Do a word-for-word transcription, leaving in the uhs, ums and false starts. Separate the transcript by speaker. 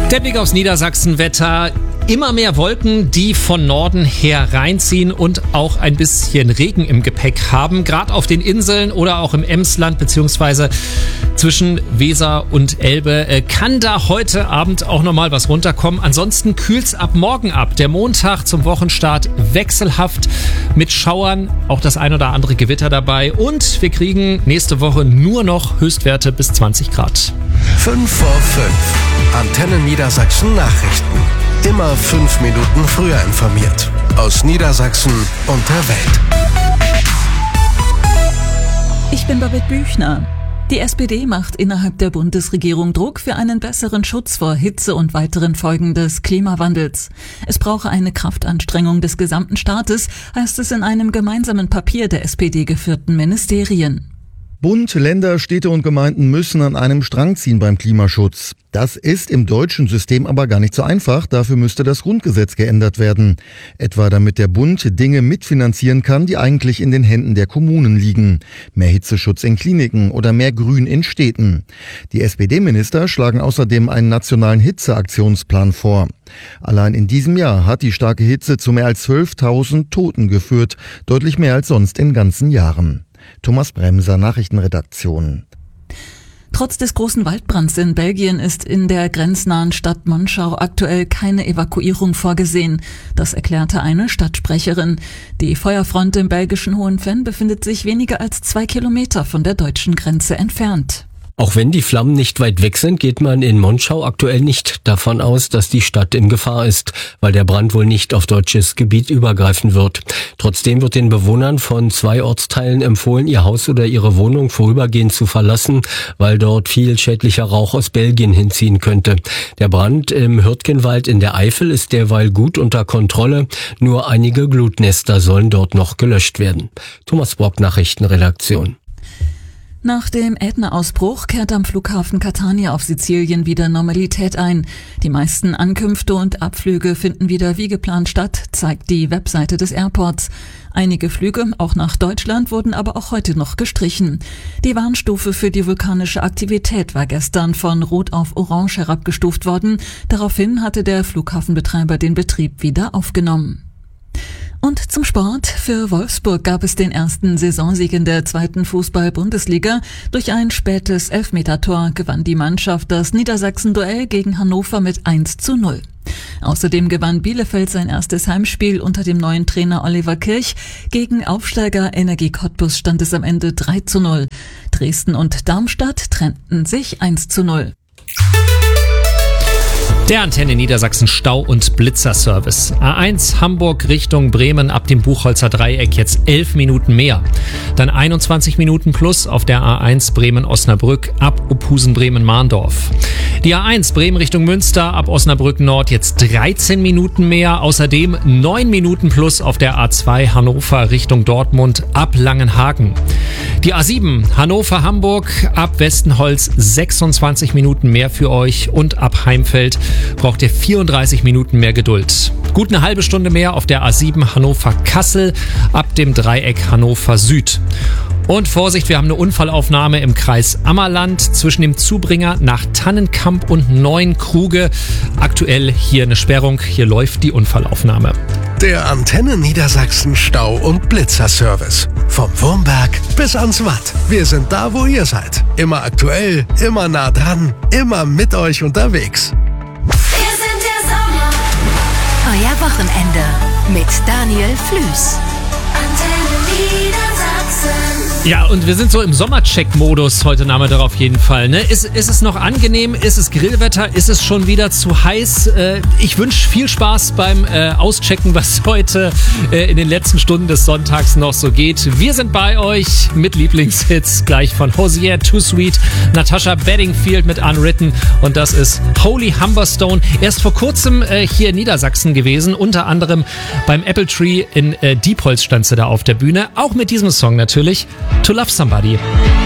Speaker 1: Der Blick aufs Niedersachsen-Wetter. Immer mehr Wolken, die von Norden her reinziehen und auch ein bisschen Regen im Gepäck haben. Gerade auf den Inseln oder auch im Emsland beziehungsweise zwischen Weser und Elbe äh, kann da heute Abend auch nochmal was runterkommen. Ansonsten kühlt's ab morgen ab. Der Montag zum Wochenstart wechselhaft mit Schauern, auch das ein oder andere Gewitter dabei. Und wir kriegen nächste Woche nur noch Höchstwerte bis zwanzig Grad.
Speaker 2: fünf vor fünf. Antenne Niedersachsen Nachrichten. Immer fünf Minuten früher informiert. Aus Niedersachsen und der Welt.
Speaker 3: Ich bin Babette Büchner. Die S P D macht innerhalb der Bundesregierung Druck für einen besseren Schutz vor Hitze und weiteren Folgen des Klimawandels. Es brauche eine Kraftanstrengung des gesamten Staates, heißt es in einem gemeinsamen Papier der S P D geführten Ministerien.
Speaker 4: Bund, Länder, Städte und Gemeinden müssen an einem Strang ziehen beim Klimaschutz. Das ist im deutschen System aber gar nicht so einfach. Dafür müsste das Grundgesetz geändert werden. Etwa damit der Bund Dinge mitfinanzieren kann, die eigentlich in den Händen der Kommunen liegen. Mehr Hitzeschutz in Kliniken oder mehr Grün in Städten. Die S P D-Minister schlagen außerdem einen nationalen Hitzeaktionsplan vor. Allein in diesem Jahr hat die starke Hitze zu mehr als zwölftausend Toten geführt. Deutlich mehr als sonst in ganzen Jahren. Thomas Bremser, Nachrichtenredaktion.
Speaker 3: Trotz des großen Waldbrands in Belgien ist in der grenznahen Stadt Monschau aktuell keine Evakuierung vorgesehen. Das erklärte eine Stadtsprecherin. Die Feuerfront im belgischen Hohenvenn befindet sich weniger als zwei Kilometer von der deutschen Grenze entfernt.
Speaker 5: Auch wenn die Flammen nicht weit weg sind, geht man in Monschau aktuell nicht davon aus, dass die Stadt in Gefahr ist, weil der Brand wohl nicht auf deutsches Gebiet übergreifen wird. Trotzdem wird den Bewohnern von zwei Ortsteilen empfohlen, ihr Haus oder ihre Wohnung vorübergehend zu verlassen, weil dort viel schädlicher Rauch aus Belgien hinziehen könnte. Der Brand im Hürtgenwald in der Eifel ist derweil gut unter Kontrolle. Nur einige Glutnester sollen dort noch gelöscht werden. Thomas Brock, Nachrichtenredaktion.
Speaker 3: Nach dem Ätna-Ausbruch kehrt am Flughafen Catania auf Sizilien wieder Normalität ein. Die meisten Ankünfte und Abflüge finden wieder wie geplant statt, zeigt die Webseite des Airports. Einige Flüge, auch nach Deutschland, wurden aber auch heute noch gestrichen. Die Warnstufe für die vulkanische Aktivität war gestern von Rot auf Orange herabgestuft worden. Daraufhin hatte der Flughafenbetreiber den Betrieb wieder aufgenommen. Und zum Sport. Für Wolfsburg gab es den ersten Saisonsieg in der zweiten Fußball-Bundesliga. Durch ein spätes Elfmetertor gewann die Mannschaft das Niedersachsen-Duell gegen Hannover mit eins zu null. Außerdem gewann Bielefeld sein erstes Heimspiel unter dem neuen Trainer Oliver Kirch. Gegen Aufsteiger Energie Cottbus stand es am Ende drei zu null. Dresden und Darmstadt trennten sich eins zu null.
Speaker 1: Der Antenne Niedersachsen Stau- und Blitzerservice. A eins Hamburg Richtung Bremen ab dem Buchholzer Dreieck jetzt elf Minuten mehr. Dann einundzwanzig Minuten plus auf der A eins Bremen-Osnabrück ab Opusen-Bremen-Mahndorf. Die A eins Bremen Richtung Münster ab Osnabrück Nord jetzt dreizehn Minuten mehr. Außerdem neun Minuten plus auf der A zwei Hannover Richtung Dortmund ab Langenhagen. Die A sieben Hannover-Hamburg ab Westenholz sechsundzwanzig Minuten mehr für euch und ab Heimfeld braucht ihr vierunddreißig Minuten mehr Geduld. Gut eine halbe Stunde mehr auf der A sieben Hannover-Kassel ab dem Dreieck Hannover Süd. Und Vorsicht, wir haben eine Unfallaufnahme im Kreis Ammerland zwischen dem Zubringer nach Tannenkamp und Neuenkruge. Aktuell hier eine Sperrung, hier läuft die Unfallaufnahme.
Speaker 2: Der Antenne Niedersachsen Stau- und Blitzerservice. Vom Wurmberg bis ans Watt. Wir sind da, wo ihr seid. Immer aktuell, immer nah dran, immer mit euch unterwegs.
Speaker 6: Wir sind der Sommer. Euer Wochenende mit Daniel Flüß. Antenne Niedersachsen.
Speaker 1: Ja, und wir sind so im Sommercheck-Modus heute Nachmittag auf jeden Fall. Ne? Ist, ist es noch angenehm? Ist es Grillwetter? Ist es schon wieder zu heiß? Äh, ich wünsche viel Spaß beim äh, Auschecken, was heute äh, in den letzten Stunden des Sonntags noch so geht. Wir sind bei euch mit Lieblingshits gleich von Hosier, Too Sweet, Natasha Bedingfield mit Unwritten und das ist Holy Humberstone. Erst vor kurzem äh, hier in Niedersachsen gewesen, unter anderem beim Apple Tree in äh, Diepholz stand sie da auf der Bühne. Auch mit diesem Song natürlich. To Love Somebody.